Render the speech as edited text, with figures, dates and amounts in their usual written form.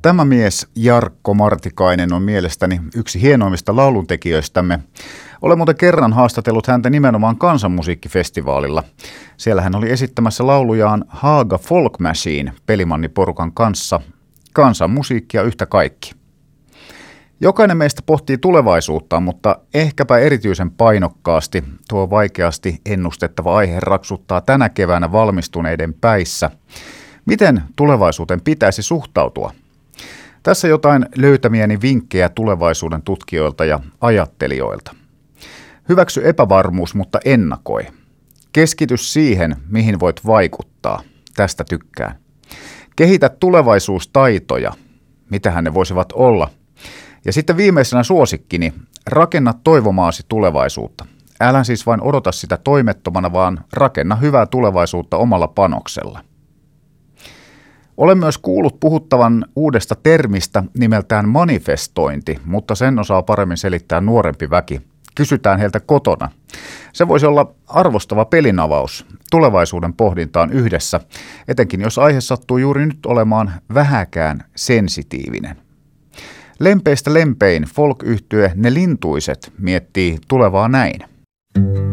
Tämä mies Jarkko Martikainen on mielestäni yksi hienoimmista lauluntekijöistämme. Olen muuten kerran haastatellut häntä nimenomaan Kansanmusiikkifestivaalilla. Siellä hän oli esittämässä laulujaan Haga Folk Machine pelimanniporukan kanssa. Kansanmusiikkia yhtä kaikki. Jokainen meistä pohtii tulevaisuutta, mutta ehkäpä erityisen painokkaasti tuo vaikeasti ennustettava aihe raksuttaa tänä keväänä valmistuneiden päissä. Miten tulevaisuuteen pitäisi suhtautua? Tässä jotain löytämiäni vinkkejä tulevaisuuden tutkijoilta ja ajattelijoilta. Hyväksy epävarmuus, mutta ennakoi. Keskity siihen, mihin voit vaikuttaa. Tästä tykkään. Kehitä tulevaisuustaitoja. Mitähän ne voisivat olla? Ja sitten viimeisenä suosikkini, rakenna toivomaasi tulevaisuutta. Älä siis vain odota sitä toimettomana, vaan rakenna hyvää tulevaisuutta omalla panoksella. Olen myös kuullut puhuttavan uudesta termistä nimeltään manifestointi, mutta sen osaa paremmin selittää nuorempi väki. Kysytään heiltä kotona. Se voisi olla arvostava pelinavaus tulevaisuuden pohdintaan yhdessä, etenkin jos aihe sattuu juuri nyt olemaan vähäkään sensitiivinen. Lempeistä lempein folk-yhtye Ne Lintuiset miettii tulevaa näin.